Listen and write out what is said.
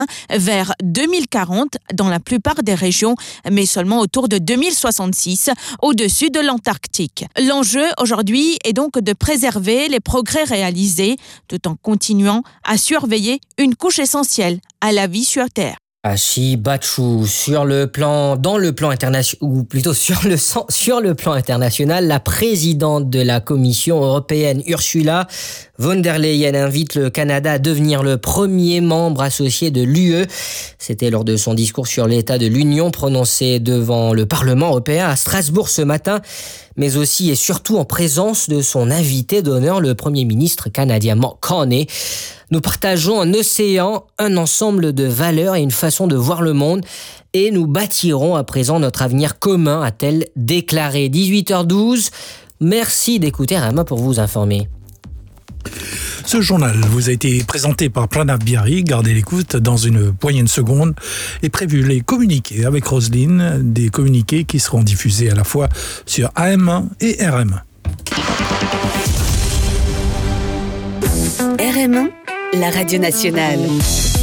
vers 2040 dans la plupart des régions, mais seulement autour de 2066 au-dessus de l'Antarctique. L'enjeu aujourd'hui est donc de préserver les progrès réalisés tout en continuant à surveiller une couche essentielle à la vie sur Terre. Ashi Bachu, dans le plan international, ou plutôt sur le plan international, la présidente de la Commission européenne, Ursula von der Leyen, invite le Canada à devenir le premier membre associé de l'UE. C'était lors de son discours sur l'état de l'Union prononcé devant le Parlement européen à Strasbourg ce matin, mais aussi et surtout en présence de son invité d'honneur, le Premier ministre canadien Mark Carney. Nous partageons un océan, un ensemble de valeurs et une façon de voir le monde et nous bâtirons à présent notre avenir commun, a-t-elle déclaré. 18h12, merci d'écouter RMA pour vous informer. Ce journal vous a été présenté par Pranav Biari. Gardez l'écoute, dans une poignée de secondes est prévu les communiqués avec Roselyne, des communiqués qui seront diffusés à la fois sur AM1 et RM1. RM1, la radio nationale.